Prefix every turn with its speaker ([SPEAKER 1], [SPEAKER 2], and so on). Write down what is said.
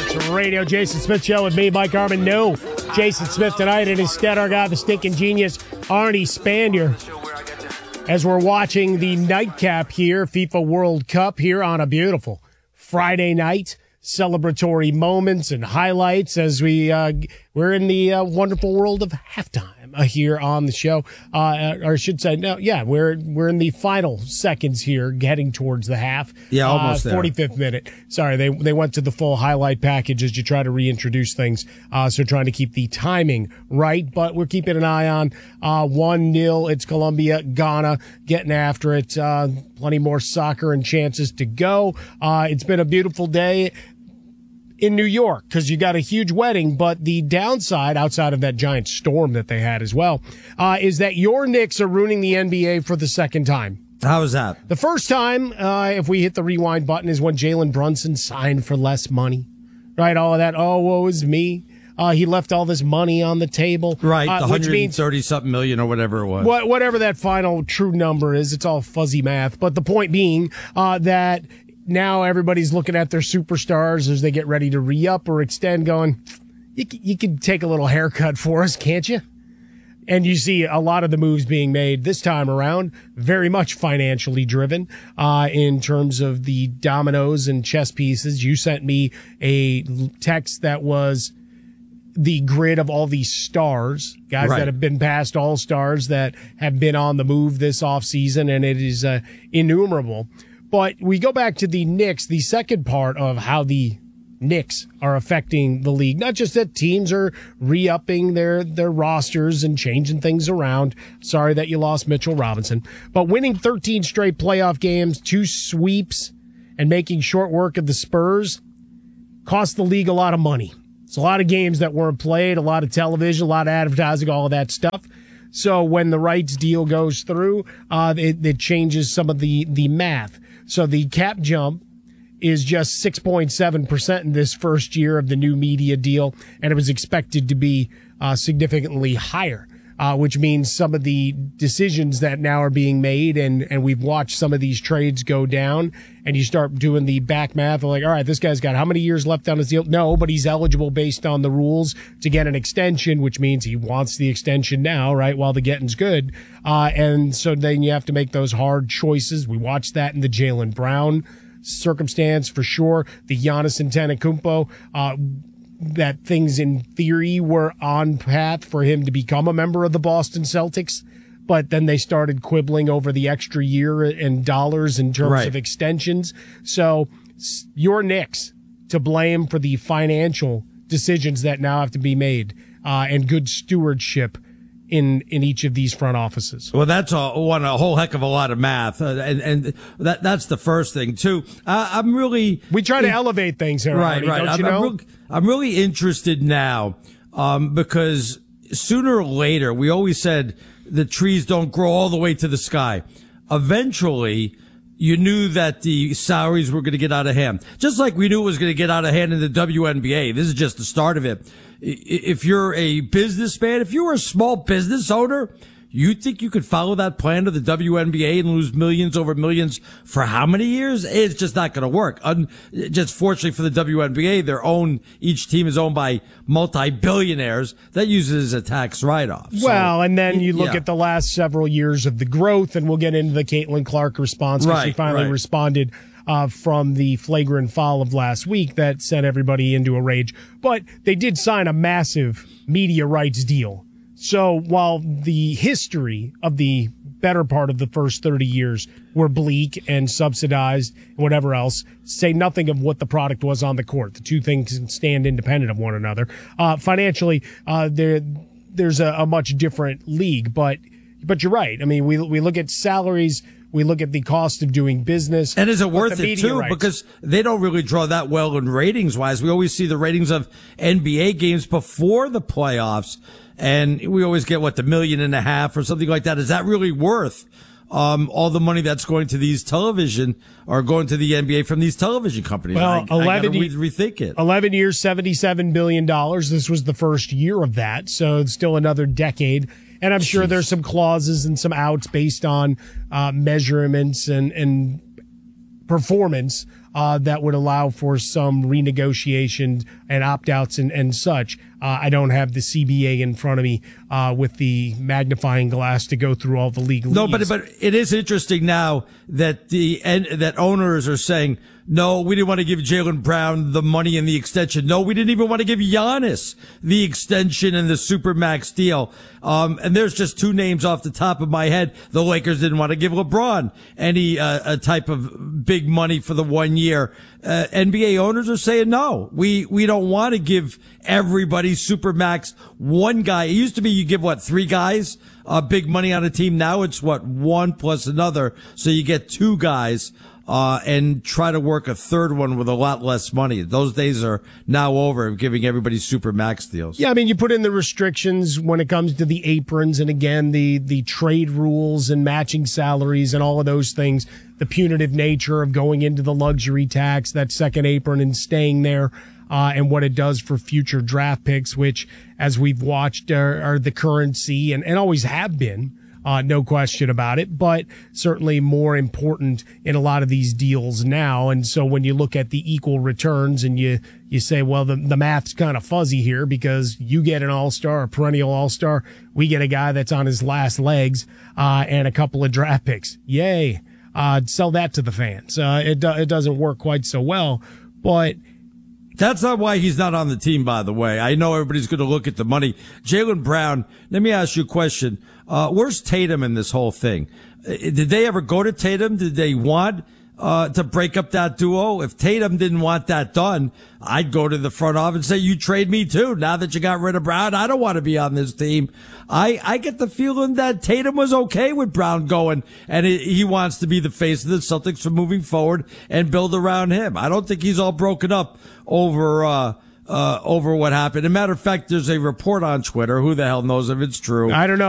[SPEAKER 1] Sports Radio. Jason Smith Show with me, Mike Harmon. No Jason Smith tonight, and instead our guy, the stinking genius, Arnie Spanier. As we're watching the nightcap here, FIFA World Cup here on a beautiful Friday night. Celebratory moments and highlights as we're in the wonderful world of halftime here on the show. Or I should say, no, yeah, we're in the final seconds here, heading towards the half.
[SPEAKER 2] Yeah, almost there.
[SPEAKER 1] 45th minute. Sorry, they went to the full highlight package as you try to reintroduce things. So trying to keep the timing right, but we're keeping an eye on 1-0. It's Colombia, Ghana getting after it. Plenty more soccer and chances to go. It's been a beautiful day in New York because you got a huge wedding, but the downside, outside of that giant storm that they had as well, is that your Knicks are ruining the NBA for the second time.
[SPEAKER 2] How is that?
[SPEAKER 1] The first time, if we hit the rewind button, is when Jalen Brunson signed for less money. Right, all of that, oh, woe is me. He left all this money on the table.
[SPEAKER 2] Right, the 130-something million or whatever it was.
[SPEAKER 1] Whatever that final true number is, it's all fuzzy math. But the point being that now everybody's looking at their superstars as they get ready to re-up or extend, going, you could take a little haircut for us, can't you? And you see a lot of the moves being made this time around, very much financially driven in terms of the dominoes and chess pieces. You sent me a text that was the grid of all these stars, guys that have been past all-stars that have been on the move this offseason, and it is innumerable. But we go back to the Knicks, the second part of how the Knicks are affecting the league. Not just that teams are re-upping their rosters and changing things around. Sorry that you lost Mitchell Robinson. But winning 13 straight playoff games, 2 sweeps, and making short work of the Spurs cost the league a lot of money. It's a lot of games that weren't played, a lot of television, a lot of advertising, all of that stuff. So when the rights deal goes through, it changes some of the math. So the cap jump is just 6.7% in this first year of the new media deal, and it was expected to be significantly higher, which means some of the decisions that now are being made, and we've watched some of these trades go down, and you start doing the back math of like, all right, this guy's got how many years left on his deal? No, but he's eligible based on the rules to get an extension, which means he wants the extension now, right, while the getting's good. And so then you have to make those hard choices. We watched that in the Jaylen Brown circumstance for sure. The Giannis Antetokounmpo, that things in theory were on path for him to become a member of the Boston Celtics, but then they started quibbling over the extra year and dollars in terms of extensions. So your Knicks to blame for the financial decisions that now have to be made and good stewardship in each of these front offices.
[SPEAKER 2] Well, that's a whole heck of a lot of math, and that's the first thing too.
[SPEAKER 1] We try to elevate things here,
[SPEAKER 2] right?
[SPEAKER 1] Don't you know?
[SPEAKER 2] I'm really interested now because sooner or later we always said the trees don't grow all the way to the sky. Eventually, you knew that the salaries were going to get out of hand, just like we knew it was going to get out of hand in the WNBA. This is just the start of it. If you're a businessman, if you were a small business owner, you think you could follow that plan to the WNBA and lose millions over millions for how many years? It's just not going to work. Just fortunately for the WNBA, each team is owned by multi-billionaires that uses a tax write-off.
[SPEAKER 1] Well, and then you look at the last several years of the growth, and we'll get into the Caitlin Clark response because she finally responded from the flagrant foul of last week that sent everybody into a rage. But they did sign a massive media rights deal. So while the history of the better part of the first 30 years were bleak and subsidized and whatever else, say nothing of what the product was on the court. The two things can stand independent of one another. Financially, there's a much different league, but you're right. I mean, we look at salaries. We look at the cost of doing business.
[SPEAKER 2] And is it worth it too? Rights. Because they don't really draw that well in ratings wise. We always see the ratings of NBA games before the playoffs. And we always get the $1.5 million or something like that. Is that really worth all the money that's going to these television or going to the NBA from these television companies?
[SPEAKER 1] Well,
[SPEAKER 2] I gotta rethink it.
[SPEAKER 1] 11 years, $77 billion. This was the first year of that. So it's still another decade. And I'm sure there's some clauses and some outs based on measurements and performance that would allow for some renegotiation and opt-outs and such. I don't have the CBA in front of me with the magnifying glass to go through all the legalese.
[SPEAKER 2] No, but it is interesting now that that owners are saying, no, we didn't want to give Jaylen Brown the money and the extension. No, we didn't even want to give Giannis the extension and the Supermax deal. And there's just two names off the top of my head. The Lakers didn't want to give LeBron any a type of big money for the 1 year. NBA owners are saying, no, we don't want to give everybody Supermax one guy. It used to be you give, three guys big money on a team. Now it's one plus another. So you get two guys. And try to work a third one with a lot less money. Those days are now over, giving everybody super max deals.
[SPEAKER 1] Yeah, I mean, you put in the restrictions when it comes to the aprons and, again, the trade rules and matching salaries and all of those things, the punitive nature of going into the luxury tax, that second apron and staying there, and what it does for future draft picks, which, as we've watched, are the currency and always have been. No question about it, but certainly more important in a lot of these deals now. And so when you look at the equal returns and you say, well, the math's kind of fuzzy here because you get an all-star, a perennial all-star. We get a guy that's on his last legs, and a couple of draft picks. Yay. Sell that to the fans. It doesn't work quite so well, but
[SPEAKER 2] that's not why he's not on the team, by the way. I know everybody's going to look at the money. Jaylen Brown, let me ask you a question. Where's Tatum in this whole thing? Did they ever go to Tatum? Did they want to break up that duo? If Tatum didn't want that done, I'd go to the front office and say, you trade me too. Now that you got rid of Brown, I don't want to be on this team. I get the feeling that Tatum was okay with Brown going, and he wants to be the face of the Celtics for moving forward and build around him. I don't think he's all broken up over what happened. As a matter of fact, there's a report on Twitter. Who the hell knows if it's true?
[SPEAKER 1] I don't know.